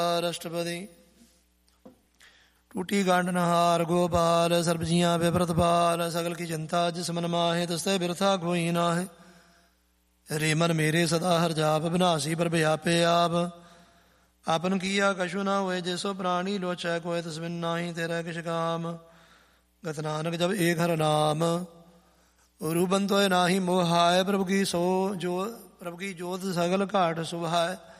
ਰਾਸ਼ਟਰਪਤੀ ਟੂਟੀ ਗਾਂਡਨਹਾਰ ਗੋਪਾਲ ਸਰਬਜੀਆਂ ਬੇਪ੍ਰਤਪਾਲ ਸਗਲ ਕੀ ਜਨਤਾ ਜਿਸ ਮਨ ਮਾਹੇ ਤਸਤੇ ਬਿਰਥਾ ਕੋਈ ਨਾਹੇ। ਰੇ ਮਨ ਮੇਰੇ ਸਦਾ ਹਰ ਜਾਪ ਬਿਨਾਸੀ ਪਰ ਵਿਆਪੇ ਆਪ ਆਪਨ ਕੀਆ ਕਛੂ ਨਾ ਹੋਏ ਜਿਸੋ ਪ੍ਰਾਣੀ ਲੋਚੈ ਕੋਇ ਤਸਮਿਨ ਨਾਹੀ ਤੇਰਾ ਕਿਛ ਕਾਮ। ਗਤ ਨਾਨਕ ਜਬ ਏਕ ਹਰ ਨਾਮ ਰੂਬਨ ਤੋਏ ਨਾਹੀ ਮੋਹਾਇ ਪ੍ਰਭੂ ਕੀ ਸੋ ਜੋ ਪ੍ਰਭੂ ਕੀ ਜੋਤ ਸਗਲ ਘਾਟ ਸੁਭਾਇ।